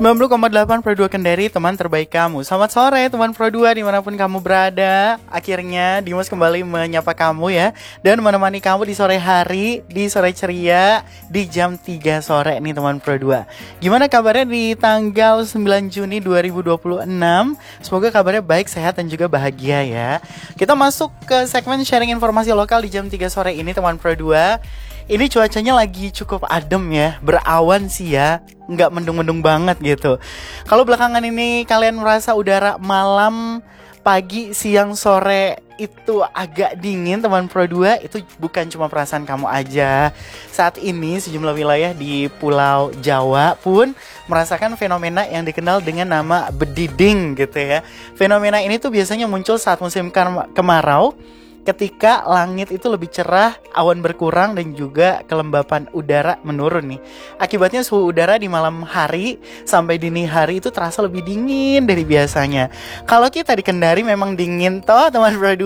90,8 Pro 2 Kendari, teman terbaik kamu. Selamat sore teman Pro 2 dimanapun kamu berada. Akhirnya Dimas kembali menyapa kamu ya, dan menemani kamu di sore hari, di sore ceria, di jam 3 sore nih teman Pro 2. Gimana kabarnya di tanggal 9 Juni 2026? Semoga kabarnya baik, sehat, dan juga bahagia ya. Kita masuk ke segmen sharing informasi lokal di jam 3 sore ini teman Pro 2. Ini cuacanya lagi cukup adem ya, berawan sih ya, nggak mendung-mendung banget gitu. Kalau belakangan ini kalian merasa udara malam, pagi, siang, sore itu agak dingin teman Pro 2, itu bukan cuma perasaan kamu aja. Saat ini sejumlah wilayah di Pulau Jawa pun merasakan fenomena yang dikenal dengan nama bediding gitu ya. Fenomena ini tuh biasanya muncul saat musim kemarau, ketika langit itu lebih cerah, awan berkurang, dan juga kelembapan udara menurun nih. Akibatnya suhu udara di malam hari sampai dini hari itu terasa lebih dingin dari biasanya. Kalau kita di Kendari memang dingin toh teman Pro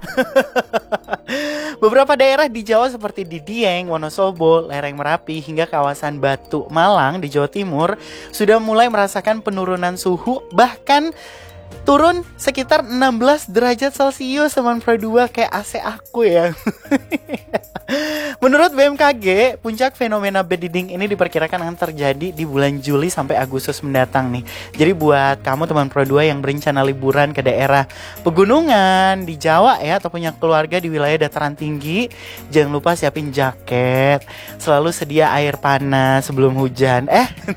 2. Beberapa daerah di Jawa seperti di Dieng, Wonosobo, lereng Merapi, hingga kawasan Batu Malang di Jawa Timur sudah mulai merasakan penurunan suhu, bahkan turun sekitar 16 derajat Celcius teman Pro 2, kayak AC aku ya. Menurut BMKG, puncak fenomena bediding ini diperkirakan akan terjadi di bulan Juli sampai Agustus mendatang nih. Jadi buat kamu teman Pro 2 yang berencana liburan ke daerah pegunungan di Jawa ya, atau punya keluarga di wilayah dataran tinggi, jangan lupa siapin jaket, selalu sedia air panas sebelum hujan.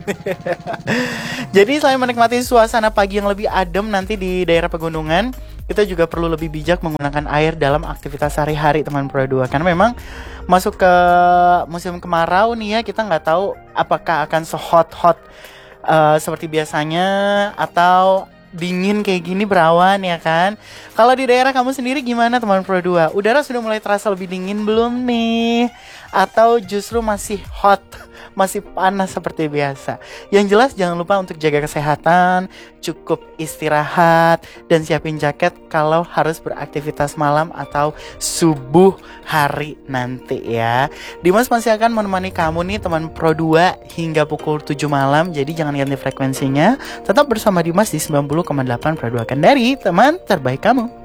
Jadi selain menikmati suasana pagi yang lebih adem nanti di daerah pegunungan, kita juga perlu lebih bijak menggunakan air dalam aktivitas sehari-hari teman Pro 2. Karena memang masuk ke musim kemarau nih ya, kita nggak tahu apakah akan se-hot-hot seperti biasanya atau dingin kayak gini berawan ya kan. Kalau di daerah kamu sendiri gimana teman Pro 2? Udara sudah mulai terasa lebih dingin belum nih? Atau justru masih hot, masih panas seperti biasa? Yang jelas jangan lupa untuk jaga kesehatan, cukup istirahat, dan siapin jaket kalau harus beraktivitas malam atau subuh hari nanti ya. Dimas masih akan menemani kamu nih teman Pro 2 hingga pukul 7 malam. Jadi jangan ganti frekuensinya, tetap bersama Dimas di 90,8 Pro 2 Kendari, teman terbaik kamu.